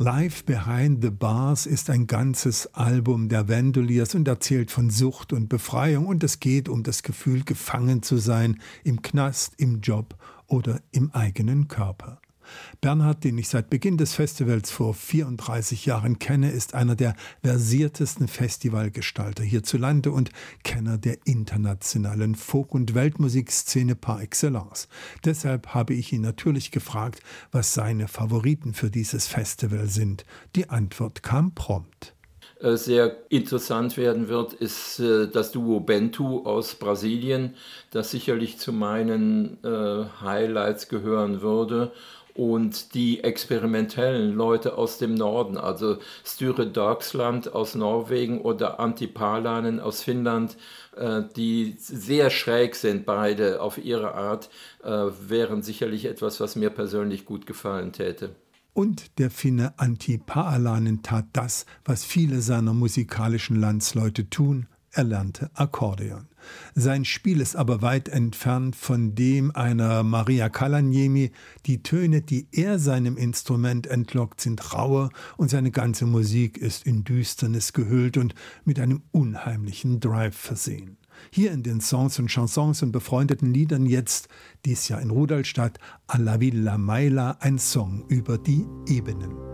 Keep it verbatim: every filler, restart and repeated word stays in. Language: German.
Live Behind the Bars ist ein ganzes Album der Vandaliers und erzählt von Sucht und Befreiung, und es geht um das Gefühl, gefangen zu sein, im Knast, im Job oder im eigenen Körper. Bernhard, den ich seit Beginn des Festivals vor vierunddreißig Jahren kenne, ist einer der versiertesten Festivalgestalter hierzulande und Kenner der internationalen Folk- und Weltmusikszene par excellence. Deshalb habe ich ihn natürlich gefragt, was seine Favoriten für dieses Festival sind. Die Antwort kam prompt. Sehr interessant werden wird, ist das Duo Bento aus Brasilien, das sicherlich zu meinen äh, Highlights gehören würde. Und die experimentellen Leute aus dem Norden, also Sture Dagsland aus Norwegen oder Antti Palanen aus Finnland, äh, die sehr schräg sind, beide auf ihre Art, äh, wären sicherlich etwas, was mir persönlich gut gefallen täte. Und der Finne Antti Paalanen tat das, was viele seiner musikalischen Landsleute tun: er lernte Akkordeon. Sein Spiel ist aber weit entfernt von dem einer Maria Kalaniemi. Die Töne, die er seinem Instrument entlockt, sind rauer, und seine ganze Musik ist in Düsternis gehüllt und mit einem unheimlichen Drive versehen. Hier in den Songs und Chansons und befreundeten Liedern jetzt, dies Jahr in Rudolstadt, Alla Villa Maila, ein Song über die Ebenen.